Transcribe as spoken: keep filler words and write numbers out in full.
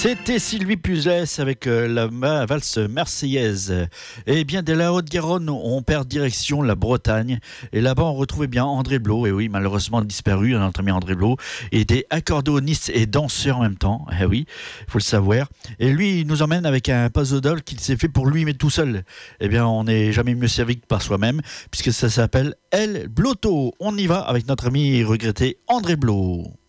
C'était Sylvie Puzès avec euh, la ma- valse marseillaise. Et bien, de la Haute-Garonne, on perd direction la Bretagne. Et là-bas, on retrouvait bien André Blot. Et oui, malheureusement disparu, notre ami André Blot. Il était accordéoniste et danseur en même temps. Eh oui, il faut le savoir. Et lui, il nous emmène avec un pasodol qu'il s'est fait pour lui, mais tout seul. Eh bien, on n'est jamais mieux servi que par soi-même, puisque ça s'appelle El Blotto. On y va avec notre ami regretté André Blot.